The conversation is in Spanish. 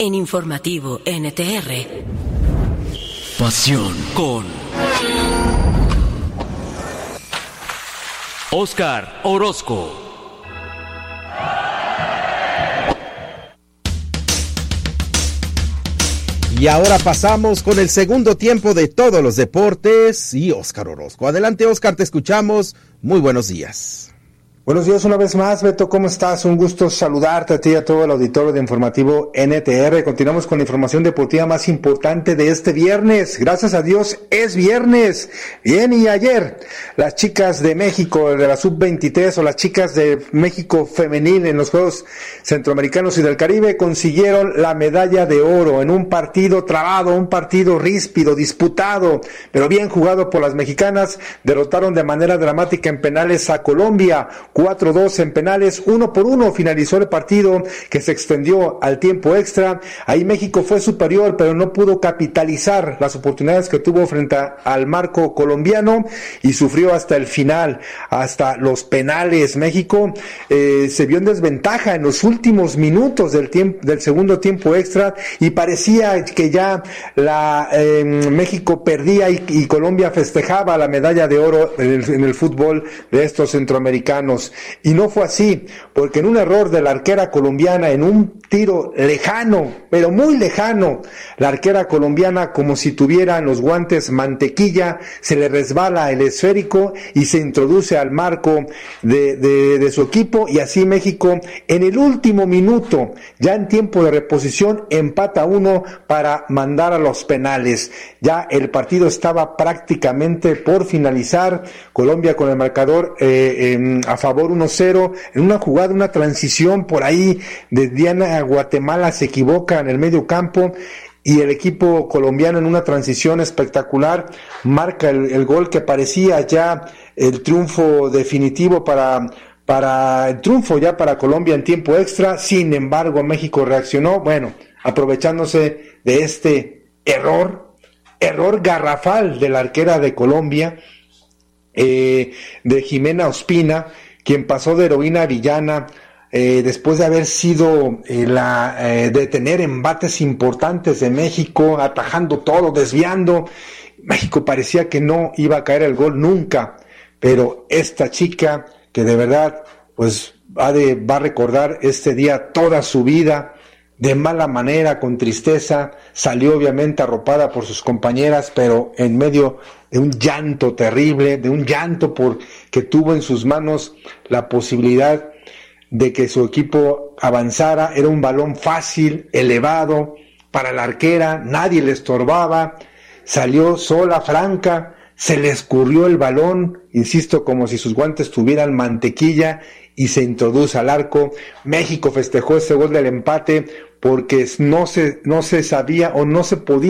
en Informativo NTR. Pasión con Óscar Orozco. Y ahora pasamos con el segundo tiempo de todos los deportes y Óscar Orozco. Adelante, Óscar, te escuchamos. Muy buenos días. Buenos días una vez más, Beto, ¿cómo estás? Un gusto saludarte a ti y a todo el auditorio de Informativo NTR. Continuamos con la información deportiva más importante de este viernes. Gracias a Dios es viernes. Bien, y ayer las chicas de México, de la Sub-23 o las chicas de México femenil en los Juegos Centroamericanos y del Caribe consiguieron la medalla de oro en un partido trabado, un partido ríspido, disputado, pero bien jugado por las mexicanas. Derrotaron de manera dramática en penales a Colombia. 4-2 en penales, 1-1 finalizó el partido, que se extendió al tiempo extra. Ahí México fue superior, pero no pudo capitalizar las oportunidades que tuvo frente al marco colombiano y sufrió hasta el final, hasta los penales. México se vio en desventaja en los últimos minutos del segundo tiempo extra y parecía que ya México perdía y Colombia festejaba la medalla de oro en el fútbol de estos centroamericanos. Y no fue así, porque en un error de la arquera colombiana, en un tiro lejano, pero muy lejano, la arquera colombiana, como si tuviera en los guantes mantequilla, se le resbala el esférico y se introduce al marco de su equipo, y así México en el último minuto, ya en tiempo de reposición, empata 1 para mandar a los penales. Ya el partido estaba prácticamente por finalizar, Colombia con el marcador a favor 1-0, en una jugada, una transición por ahí de Diana Guatemala se equivoca en el medio campo y el equipo colombiano en una transición espectacular marca el gol que parecía ya el triunfo definitivo para el triunfo ya para Colombia en tiempo extra. Sin embargo, México reaccionó, aprovechándose de este error garrafal de la arquera de Colombia, de Jimena Ospina, quien pasó de heroína a villana después de haber sido de tener embates importantes de México, atajando todo, desviando. México parecía que no iba a caer el gol nunca, pero esta chica que de verdad pues va a recordar este día toda su vida, de mala manera, con tristeza, salió obviamente arropada por sus compañeras, pero en medio de un llanto terrible, de un llanto porque tuvo en sus manos la posibilidad de que su equipo avanzara. Era un balón fácil, elevado, para la arquera, nadie le estorbaba, salió sola, franca, se le escurrió el balón, insisto, como si sus guantes tuvieran mantequilla, y se introduce al arco. México festejó ese gol del empate porque no se sabía o no se podía